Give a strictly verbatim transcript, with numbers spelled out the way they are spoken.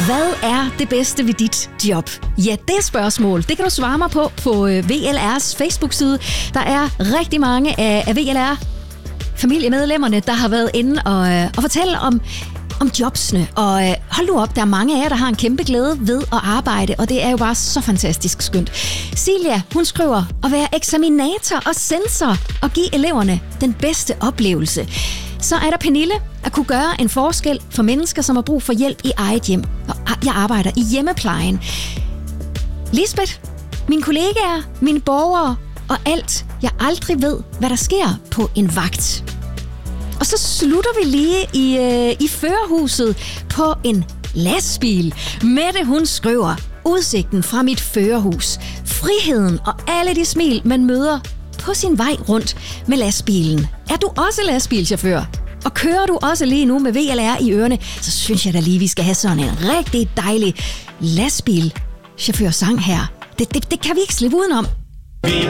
Hvad er det bedste ved dit job? Ja, det er spørgsmål. Det kan du svare mig på på V L R's Facebook-side. Der er rigtig mange af V L R-familiemedlemmerne, der har været inde og, og fortælle om, om jobsene. Og øh, hold nu op, der er mange af jer, der har en kæmpe glæde ved at arbejde, og det er jo bare så fantastisk skønt. Silja, hun skriver at være eksaminator og censor og give eleverne den bedste oplevelse. Så er der Pernille, at kunne gøre en forskel for mennesker, som har brug for hjælp i eget hjem. Og jeg arbejder i hjemmeplejen. Lisbeth, mine kollegaer, mine borgere og alt. Jeg aldrig ved, hvad der sker på en vagt. Og så slutter vi lige i, øh, i førerhuset på en lastbil. Mette, hun skriver, udsigten fra mit førerhus. Friheden og alle de smil, man møder på sin vej rundt med lastbilen. Er du også lastbilchauffør? Og kører du også lige nu med V L R i ørerne, så synes jeg da lige, vi skal have sådan en rigtig dejlig lastbilchauffør-sang her. Det, det, det kan vi ikke slippe udenom. Vi